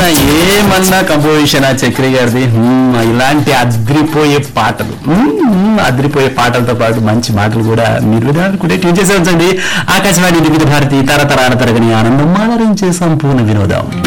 ఏమన్నా కంపోజిషన్ చక్రి గారిది. ఇలాంటి అద్రిపోయే పాటలు, అద్రిపోయే పాటలతో పాటు మంచి మాటలు కూడా మీరు వినాలనుకుంటే ట్యూన్ చేసే ఉంచండి. ఆకాశవాణి వివిధ భారతి తరతరాల తరగని ఆనందం, ఆదరించే సంపూర్ణ వినోదం.